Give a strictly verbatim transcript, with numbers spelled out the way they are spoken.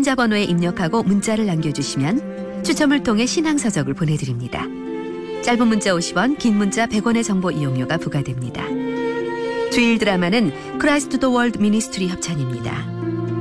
신자 번호에 입력하고 문자를 남겨주시면 추첨을 통해 신앙서적을 보내드립니다. 짧은 문자 오십 원, 긴 문자 백 원의 정보 이용료가 부과됩니다. 주일 드라마는 크라이스트 더 월드 미니스트리 협찬입니다.